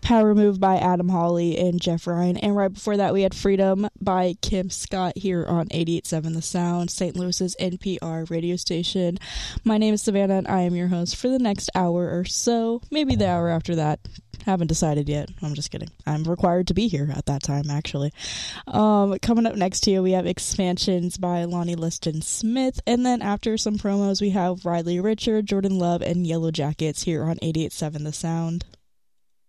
Power Move by Adam Hawley and Jeff Ryan. And right before that, we had Freedom by Kim Scott here on 88.7 The Sound, St. Louis's NPR radio station. My name is Savannah, and I am your host for the next hour or so, maybe the hour after that. Haven't decided yet. I'm just kidding. I'm required to be here at that time, actually. Coming up next here, we have Expansions by Lonnie Liston Smith. And then after some promos, we have Riley Richard, Jordan Love, and Yellow Jackets here on 88.7 The Sound.